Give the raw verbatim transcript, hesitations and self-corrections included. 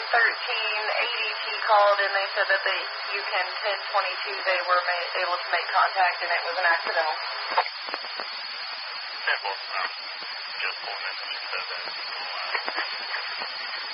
thirteen A D T called and they said that they U N ten twenty-two they were made, able to make contact and it was an accidental. ten four, um, just full message said that.